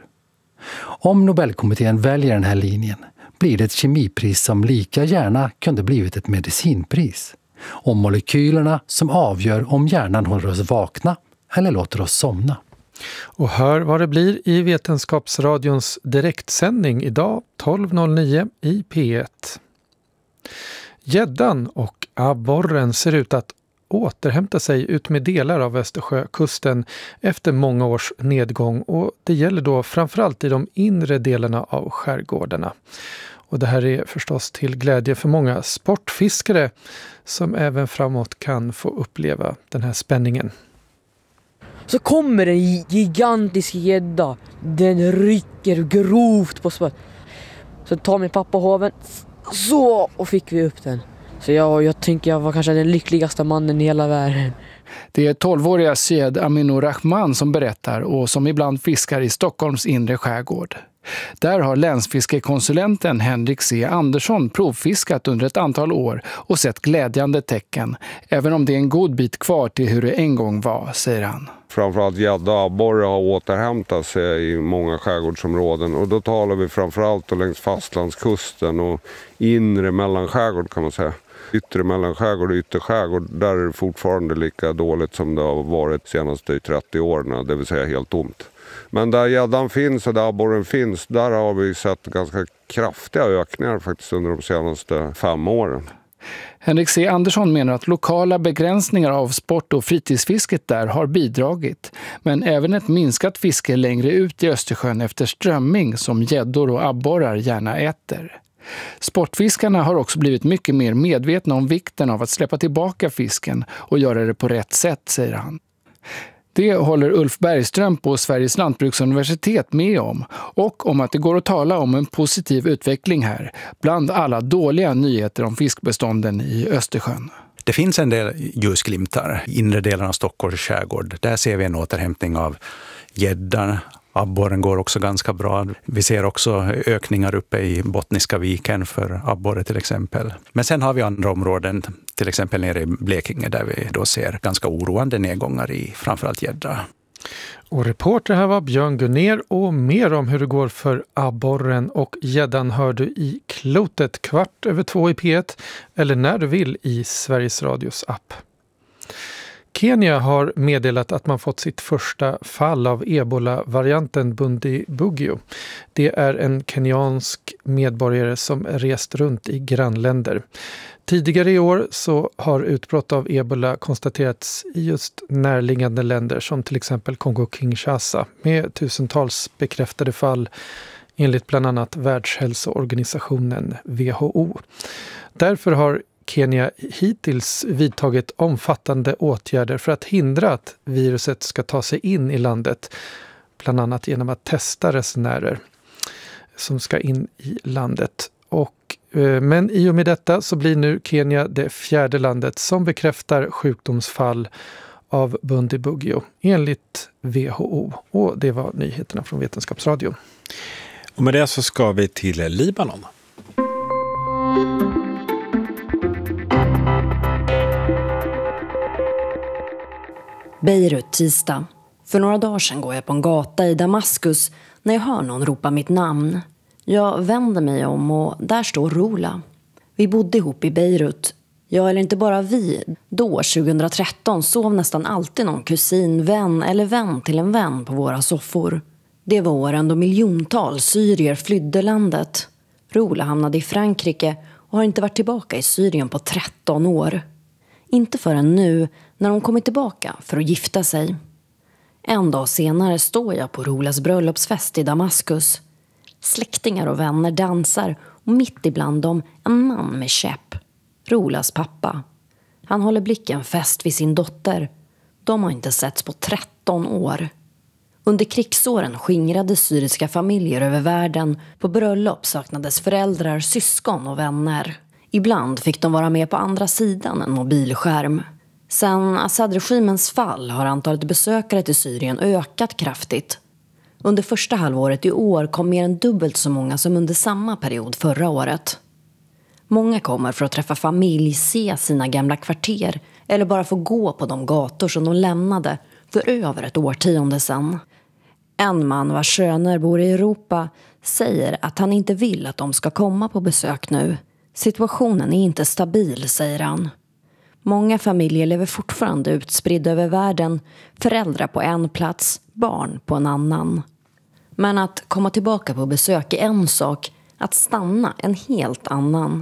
Om Nobelkommittén väljer den här linjen blir det ett kemipris som lika gärna kunde blivit ett medicinpris. Om molekylerna som avgör om hjärnan håller oss vakna eller låter oss somna. Och hör vad det blir i Vetenskapsradions direktsändning idag tolv noll nio i P ett. Gäddan och abborren ser ut att återhämta sig ut med delar av Östersjökusten efter många års nedgång, och det gäller då framförallt i de inre delarna av skärgårdarna. Och det här är förstås till glädje för många sportfiskare som även framåt kan få uppleva den här spänningen. Så kommer en gigantisk gädda. Den rycker grovt på spött. Så tar min pappa hoven. Så, och fick vi upp den. Så jag, jag tänker jag var kanske den lyckligaste mannen i hela världen. Det är tolvåriga Syed Aminur Rahman som berättar och som ibland fiskar i Stockholms inre skärgård. Där har länsfiskekonsulenten Henrik C. Andersson provfiskat under ett antal år och sett glädjande tecken. Även om det är en god bit kvar till hur det en gång var, säger han. Framförallt gädda och abborre har återhämtat sig i många skärgårdsområden. Och då talar vi framförallt längs fastlandskusten och inre mellanskärgård kan man säga. Yttre mellanskärgård och ytterskärgård, där är det fortfarande lika dåligt som det har varit de senaste trettio åren, det vill säga helt tomt. Men där gäddan finns och där abborren finns, där har vi sett ganska kraftiga ökningar faktiskt under de senaste fem åren. Henrik C. Andersson menar att lokala begränsningar av sport- och fritidsfisket där har bidragit. Men även ett minskat fiske längre ut i Östersjön efter strömming som gäddor och abborrar gärna äter. Sportfiskarna har också blivit mycket mer medvetna om vikten av att släppa tillbaka fisken och göra det på rätt sätt, säger han. Det håller Ulf Bergström på Sveriges lantbruksuniversitet med om, och om att det går att tala om en positiv utveckling här bland alla dåliga nyheter om fiskbestånden i Östersjön. Det finns en del ljusglimtar i inre delen av Stockholms skärgård. Där ser vi en återhämtning av gäddan. Abborren går också ganska bra. Vi ser också ökningar uppe i Bottniska viken för abborre till exempel. Men sen har vi andra områden, till exempel nere i Blekinge, där vi då ser ganska oroande nedgångar i framförallt gädda. Och reporter här var Björn Gunner, och mer om hur det går för abborren och gäddan hör du i Klotet kvart över två i P ett eller när du vill i Sveriges Radios app. Kenya har meddelat att man fått sitt första fall av ebola-varianten Bundibugyo. Det är en kenyansk medborgare som rest runt i grannländer. Tidigare i år så har utbrott av ebola konstaterats i just närliggande länder som till exempel Kongo-Kinshasa med tusentals bekräftade fall enligt bland annat Världshälsoorganisationen W H O. Därför har Kenya hittills vidtagit omfattande åtgärder för att hindra att viruset ska ta sig in i landet, bland annat genom att testa resenärer som ska in i landet. Och, men i och med detta så blir nu Kenya det fjärde landet som bekräftar sjukdomsfall av Bundibugyo enligt W H O. Och det var nyheterna från Vetenskapsradion. Och med det så ska vi till Libanon. Beirut, tisdag. För några dagar sedan går jag på en gata i Damaskus när jag hör någon ropa mitt namn. Jag vänder mig om och där står Rola. Vi bodde ihop i Beirut. Ja, eller inte bara vi. Då, tjugohundratretton, sov nästan alltid någon kusin, vän eller vän till en vän på våra soffor. Det var åren då miljontals syrier flydde landet. Rola hamnade i Frankrike och har inte varit tillbaka i Syrien på tretton år. Inte förrän nu, när hon kommit tillbaka för att gifta sig. En dag senare står jag på Rolas bröllopsfest i Damaskus. Släktingar och vänner dansar och mitt ibland dem en man med käpp. Rolas pappa. Han håller blicken fäst vid sin dotter. De har inte setts på tretton år. Under krigsåren skingrade syriska familjer över världen. På bröllop saknades föräldrar, syskon och vänner. Ibland fick de vara med på andra sidan en mobilskärm. Sen Assad-regimens fall har antalet besökare till Syrien ökat kraftigt. Under första halvåret i år kom mer än dubbelt så många som under samma period förra året. Många kommer för att träffa familj, se sina gamla kvarter eller bara få gå på de gator som de lämnade för över ett årtionde sedan. En man vars söner bor i Europa säger att han inte vill att de ska komma på besök nu. Situationen är inte stabil, säger han. Många familjer lever fortfarande utspridda över världen, föräldrar på en plats, barn på en annan. Men att komma tillbaka på besök är en sak, att stanna en helt annan.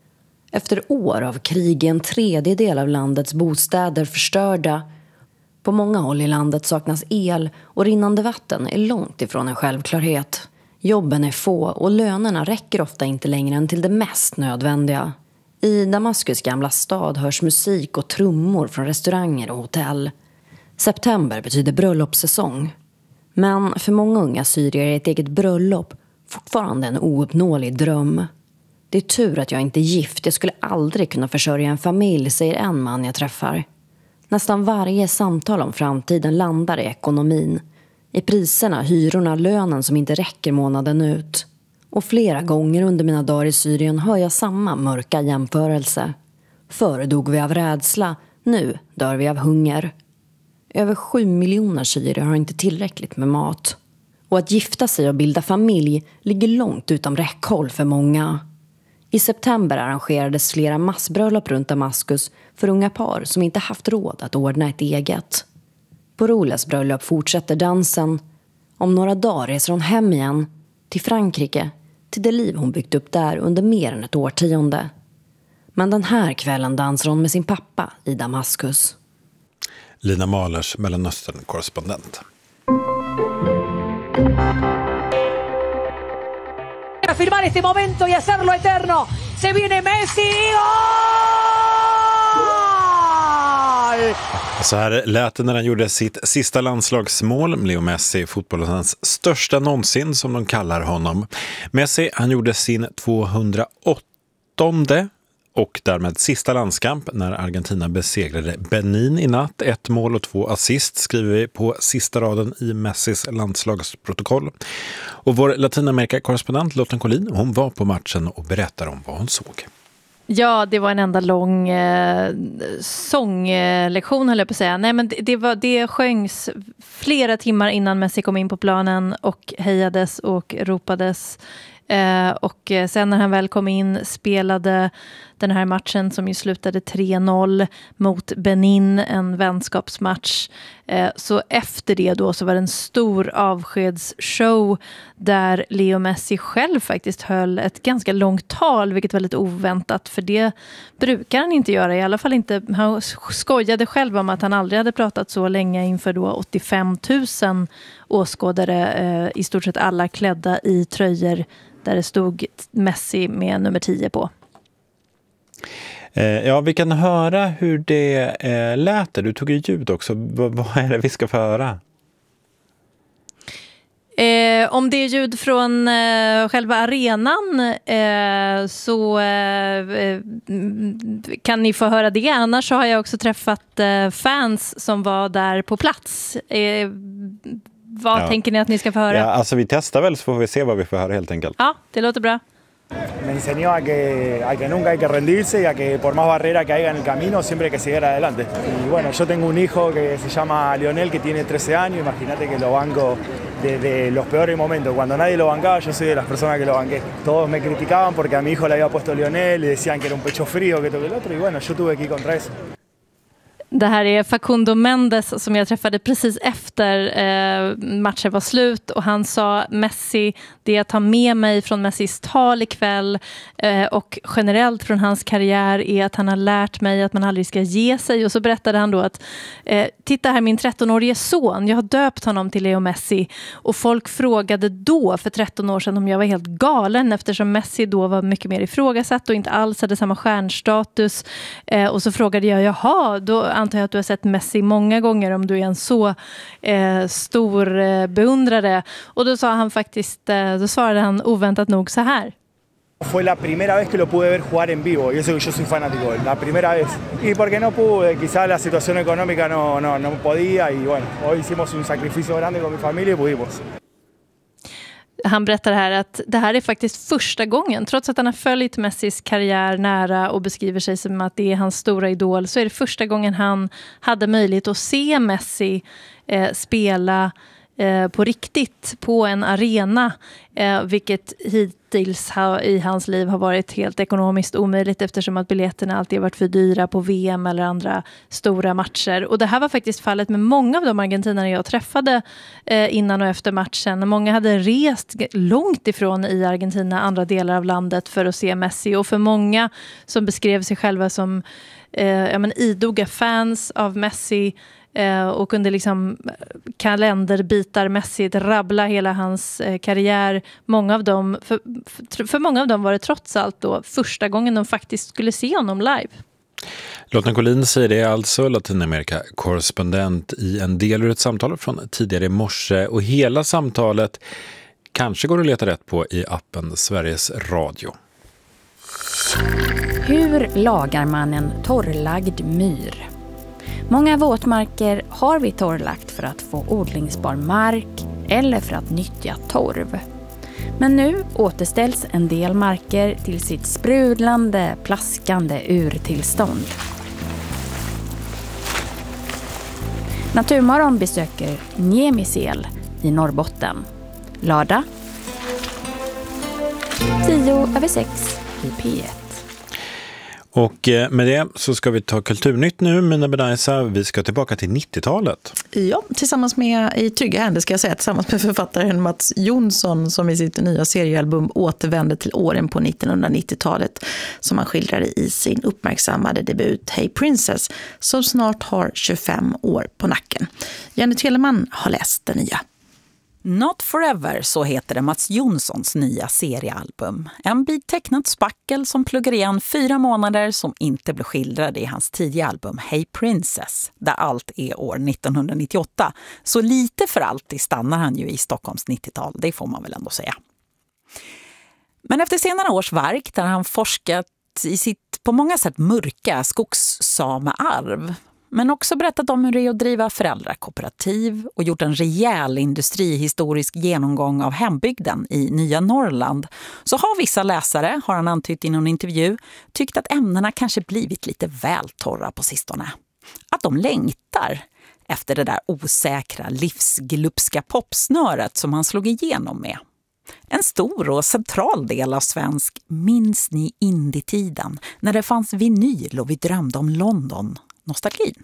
Efter år av krig är en tredjedel av landets bostäder förstörda. På många håll i landet saknas el och rinnande vatten är långt ifrån en självklarhet. Jobben är få och lönerna räcker ofta inte längre än till det mest nödvändiga. I Damaskus gamla stad hörs musik och trummor från restauranger och hotell. September betyder bröllopssäsong. Men för många unga syrier är ett eget bröllop fortfarande en ouppnåelig dröm. Det är tur att jag inte är gift. Jag skulle aldrig kunna försörja en familj, säger en man jag träffar. Nästan varje samtal om framtiden landar i ekonomin. I priserna, hyrorna, lönen som inte räcker månaden ut. Och flera gånger under mina dagar i Syrien hör jag samma mörka jämförelse. Förr dog vi av rädsla, nu dör vi av hunger. Över sju miljoner syrier har inte tillräckligt med mat. Och att gifta sig och bilda familj ligger långt utom räckhåll för många. I september arrangerades flera massbröllop runt Damaskus för unga par som inte haft råd att ordna ett eget. På Rolas bröllop fortsätter dansen. Om några dagar reser hon hem igen, till Frankrike, till det liv hon byggt upp där under mer än ett årtionde. Men den här kvällen dansar hon med sin pappa i Damaskus. Lina Mahlers, Mellanöstern-korrespondent. A filmar este momento y hacerlo eterno. Se viene Messi. Gol! Så här lät det när han gjorde sitt sista landslagsmål. Leo Messi, fotbollens största någonsin som de kallar honom. Messi, han gjorde sin tvåhundraåttonde och därmed sista landskamp när Argentina besegrade Benin i natt. Ett mål och två assist skriver vi på sista raden i Messis landslagsprotokoll. Och vår Latinamerika-korrespondent Lotten Collin, hon var på matchen och berättar om vad hon såg. Ja, det var en enda lång eh, sånglektion, höll jag på att säga. Nej, men det, det, var, det sjöngs flera timmar innan Messi kom in på planen och hejades och ropades. Eh, och sen när han väl kom in spelade den här matchen som ju slutade tre noll mot Benin, en vänskapsmatch. Eh, så efter det då så var det en stor avskedsshow där Leo Messi själv faktiskt höll ett ganska långt tal, vilket var lite oväntat, för det brukar han inte göra, i alla fall inte. Han skojade själv om att han aldrig hade pratat så länge inför då åttiofem tusen åskådare, eh, i stort sett alla klädda i tröjor där det stod Messi med nummer tio på. Eh, ja, vi kan höra hur det eh, lät. Du tog ju ljud också. V- vad är det vi ska få höra? Eh, om det är ljud från eh, själva arenan eh, så eh, kan ni få höra det. Annars så har jag också träffat eh, fans som var där på plats. Eh, vad Ja. tänker ni att ni ska få höra? Ja, alltså vi testar väl så får vi se vad vi får höra helt enkelt. Ja, det låter bra. Me enseñó a que, a que nunca hay que rendirse y a que por más barrera que haya en el camino siempre hay que seguir adelante. Y bueno, yo tengo un hijo que se llama Lionel que tiene trece años, imagínate que lo banco desde los peores momentos. Cuando nadie lo bancaba, yo soy de las personas que lo banqué. Todos me criticaban porque a mi hijo le había puesto Lionel y decían que era un pecho frío, que esto que el otro, y bueno, yo tuve que ir contra eso. Det här är Facundo Mendes som jag träffade precis efter eh, matchen var slut, och han sa Messi, det jag tar med mig från Messis tal ikväll eh, och generellt från hans karriär är att han har lärt mig att man aldrig ska ge sig. Och så berättade han då att eh, titta här, min trettonårige son, jag har döpt honom till Leo Messi, och folk frågade då för tretton år sedan om jag var helt galen eftersom Messi då var mycket mer ifrågasatt och inte alls hade samma stjärnstatus. Eh, och så frågade jag, jaha, då antar jag att du har sett Messi många gånger om du är en så eh, stor eh, beundrare. Och då sa han faktiskt, eh, då svarade han oväntat nog så här. Fue la primera vez que lo pude ver jugar en vivo y eso que yo soy fanático de él, la primera vez. Y porque no pude, quizás la situación económica no, no, no podía y bueno, hoy hicimos un sacrificio grande con mi familia y pudimos. Han berättar här att det här är faktiskt första gången, trots att han har följt Messis karriär nära och beskriver sig som att det är hans stora idol, så är det första gången han hade möjlighet att se Messi eh, spela eh, på riktigt på en arena, eh, vilket hittills ha, i hans liv har varit helt ekonomiskt omöjligt eftersom att biljetterna alltid har varit för dyra på V M eller andra stora matcher. Och det här var faktiskt fallet med många av de argentinare jag träffade eh, innan och efter matchen. Många hade rest långt ifrån i Argentina, andra delar av landet, för att se Messi, och för många som beskrev sig själva som eh, ja, men idoga fans av Messi Eh, och kunde liksom kalenderbitarmässigt rabbla hela hans eh, karriär. Många av dem, för, för, för många av dem var det trots allt då första gången de faktiskt skulle se honom live. Lotta Collin säger det, alltså Latinamerika-korrespondent i en del ur ett samtal från tidigare i morse, och hela samtalet kanske går att leta rätt på i appen Sveriges Radio. Hur lagar man en torrlagd myr? Många våtmarker har vi torrlagt för att få odlingsbar mark eller för att nyttja torv. Men nu återställs en del marker till sitt sprudlande, plaskande urtillstånd. Naturmorgon besöker Niemisel i Norrbotten. Lördag tio över sex i P ett. Och med det så ska vi ta kulturnytt nu, Mina Benaisa. Vi ska tillbaka till nittiotalet. Ja, tillsammans med, i trygga händer ska jag säga, tillsammans med författaren Mats Jonsson, som i sitt nya seriealbum återvänder till åren på nittonhundranittiotalet, som han skildrade i sin uppmärksammade debut Hey Princess, som snart har tjugofem år på nacken. Jenny Telemann har läst den nya. Not Forever, så heter det Mats Jonssons nya seriealbum. En bit tecknat spackel som pluggar igen fyra månader som inte blev skildrade i hans tidiga album Hey Princess, där allt är år nittonhundranittioåtta. Så lite för alltid stannar han ju i Stockholms nittiotal, det får man väl ändå säga. Men efter senare års verk där han forskat i sitt på många sätt mörka skogssamearv, men också berättat om hur det är att driva föräldrakooperativ och gjort en rejäl industrihistorisk genomgång av hembygden i nya Norrland, så har vissa läsare, har han antytt i någon intervju, tyckt att ämnena kanske blivit lite väl torra på sistone. Att de längtar efter det där osäkra, livsglupska popsnöret som han slog igenom med. En stor och central del av svensk minns ni indie-tiden, när det fanns vinyl och vi drömde om London. Nostalgin.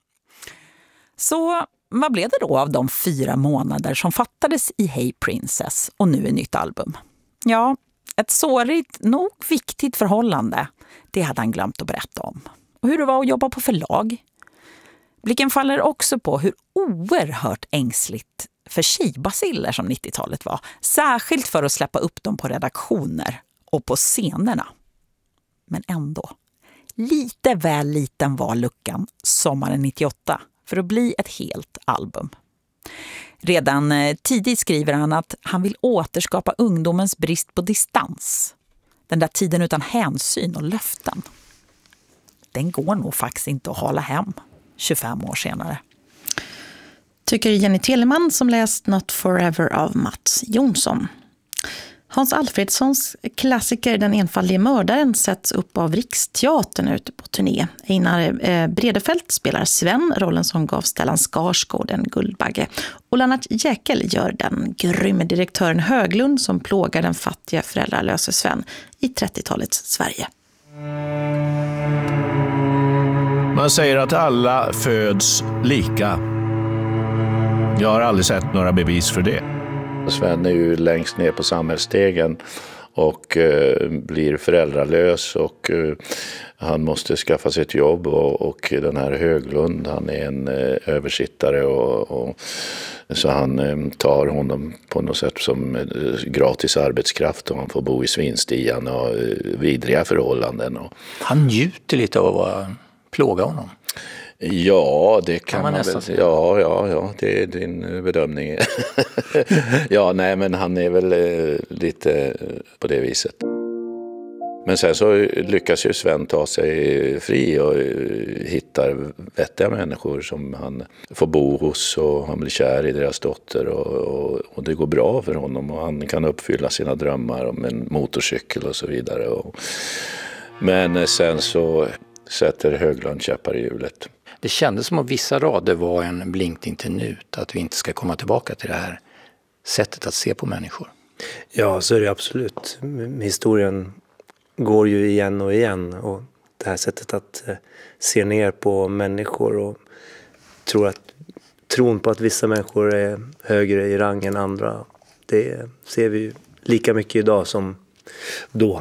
Så vad blev det då av de fyra månader som fattades i Hey Princess och nu ett nytt album? Ja, ett sårigt, nog viktigt förhållande, det hade han glömt att berätta om. Och hur det var att jobba på förlag. Blicken faller också på hur oerhört ängsligt för tjejbaciller som nittiotalet var. Särskilt för att släppa upp dem på redaktioner och på scenerna. Men ändå, lite väl liten var luckan sommaren nittioåtta för att bli ett helt album. Redan tidigt skriver han att han vill återskapa ungdomens brist på distans. Den där tiden utan hänsyn och löften. Den går nog faktiskt inte att hålla hem tjugofem år senare. Tycker Jenny Telemann som läst Not Forever av Mats Jonsson. Hans Alfredssons klassiker Den enfaldige mördaren sätts upp av Riksteatern ute på turné. Einar Bredefelt spelar Sven, rollen som gav Stellan Skarsgård en Guldbagge. Och Lennart Jäkel gör den grymme direktören Höglund som plågar den fattiga föräldralöse Sven i trettiotalets Sverige. Man säger att alla föds lika. Jag har aldrig sett några bevis för det. Sven är ju längst ner på samhällsstegen och eh, blir föräldralös och eh, han måste skaffa sig ett jobb och, och den här Höglund, han är en eh, översittare och, och så han eh, tar honom på något sätt som eh, gratis arbetskraft och han får bo i svinstian och eh, vidriga förhållanden. Och... Han njuter lite av att plåga honom. Ja, det kan, kan man, man nästan väl säga. Ja, ja, ja, det är din bedömning. Ja, nej, men han är väl eh, lite på det viset. Men sen så lyckas ju Sven ta sig fri och eh, hittar vettiga människor som han får bo hos och han blir kär i deras dotter och, och, och det går bra för honom och han kan uppfylla sina drömmar om en motorcykel och så vidare. Och, men sen så sätter Höglund käppar i hjulet. Det kändes som att vissa rader var en blinkning till nut, att vi inte ska komma tillbaka till det här sättet att se på människor. Ja, så är det absolut. Historien går ju igen och igen och det här sättet att se ner på människor och tror att, tron på att vissa människor är högre i rang än andra, det ser vi ju lika mycket idag som då.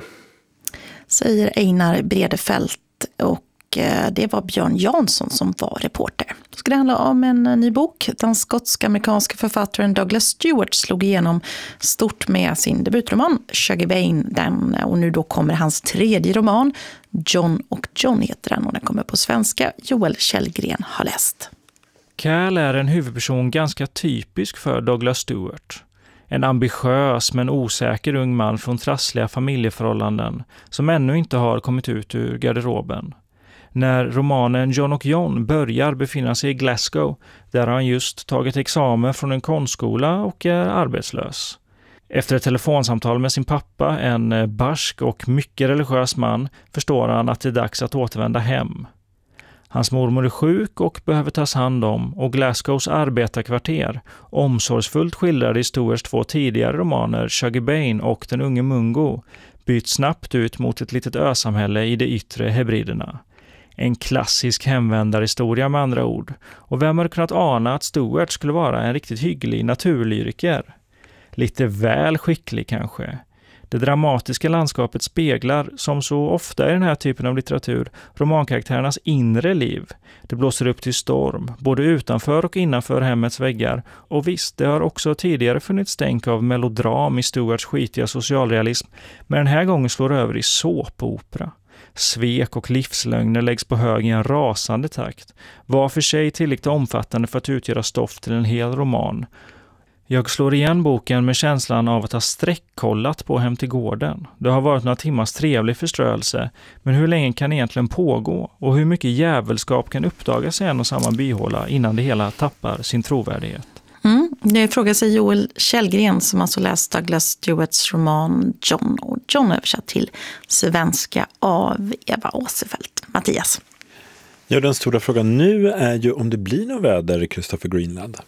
Säger Einar Bredefelt och det var Björn Jansson som var reporter. Det ska handla om en ny bok. Den skotsk-amerikanska författaren Douglas Stewart slog igenom stort med sin debutroman Shuggie Bain. Den, och nu då kommer hans tredje roman. John och John heter den och den kommer på svenska. Joel Källgren har läst. Cal är en huvudperson ganska typisk för Douglas Stewart. En ambitiös men osäker ung man från trassliga familjeförhållanden som ännu inte har kommit ut ur garderoben. När romanen John och John börjar befinna sig i Glasgow där han just tagit examen från en konstskola och är arbetslös. Efter ett telefonsamtal med sin pappa, en barsk och mycket religiös man, förstår han att det är dags att återvända hem. Hans mormor är sjuk och behöver tas hand om och Glasgows arbetarkvarter, omsorgsfullt skildrade i Stewarts två tidigare romaner Shuggie Bain och Den unge Mungo, byts snabbt ut mot ett litet ösamhälle i de yttre Hebriderna. En klassisk hemvändarhistoria med andra ord. Och vem hade kunnat ana att Stewart skulle vara en riktigt hygglig naturlyriker? Lite väl skicklig kanske. Det dramatiska landskapet speglar, som så ofta i den här typen av litteratur, romankaraktärernas inre liv. Det blåser upp till storm, både utanför och innanför hemmets väggar. Och visst, det har också tidigare funnits stänk av melodram i Stewarts skitiga socialrealism, men den här gången slår över i såpopera. Svek och livslögner läggs på hög i en rasande takt. Var för sig tillräckligt omfattande för att utgöra stoff till en hel roman. Jag slår igen boken med känslan av att ha sträckkollat på Hem till gården. Det har varit några timmars trevlig förströelse, men hur länge kan egentligen pågå? Och hur mycket jävelskap kan uppdagas i en och samma byhåla innan det hela tappar sin trovärdighet? Mm, det frågar sig Joel Källgren som alltså läst Douglas Stewarts roman John och John översatt till svenska av Eva Åsefelt. Mattias. Ja, den stora frågan nu är ju om det blir något väder i Christopher Greenland.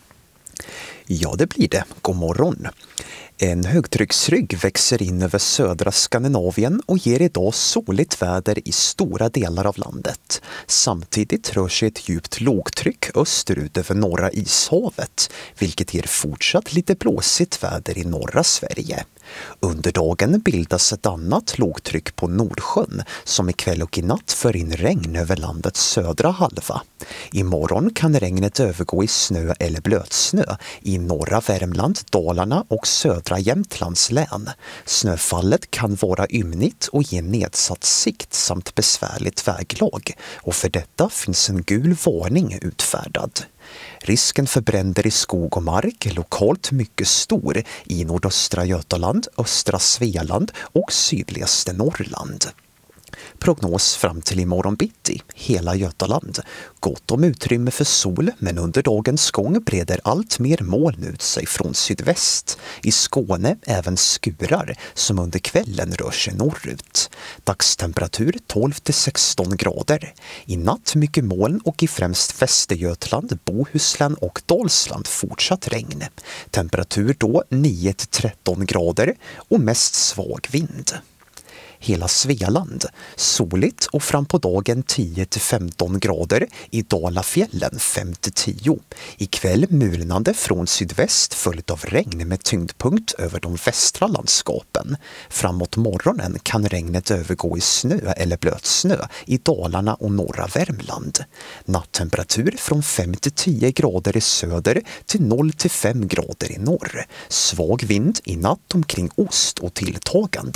Ja, det blir det. God morgon. En högtrycksrygg växer in över södra Skandinavien och ger idag soligt väder i stora delar av landet. Samtidigt rör sig ett djupt lågtryck österut över norra ishavet, vilket ger fortsatt lite blåsigt väder i norra Sverige. Under dagen bildas ett annat lågtryck på Nordsjön som ikväll och i natt för in regn över landets södra halva. Imorgon kan regnet övergå i snö eller blötsnö i norra Värmland, Dalarna och södra Jämtlands län. Snöfallet kan vara ymnigt och ge nedsatt sikt samt besvärligt väglag, och för detta finns en gul varning utfärdad. Risken för bränder i skog och mark är lokalt mycket stor i nordöstra Götaland, östra Svealand och sydligaste Norrland. Prognos fram till imorgon bitti, hela Götaland. Gott om utrymme för sol, men under dagens gång breder allt mer moln ut sig från sydväst. I Skåne även skurar som under kvällen rör sig norrut. Dagstemperatur tolv till sexton grader. I natt mycket moln och i främst Västergötland, Bohuslän och Dalsland fortsatt regn. Temperatur då nio till tretton grader och mest svag vind. Hela Svealand, soligt och fram på dagen tio till femton grader, i Dalafjällen fem till tio. Ikväll mulnande från sydväst följt av regn med tyngdpunkt över de västra landskapen. Framåt morgonen kan regnet övergå i snö eller blötsnö i Dalarna och norra Värmland. Nattemperatur från fem till tio grader i söder till noll till fem grader i norr. Svag vind i natt omkring ost och tilltagande.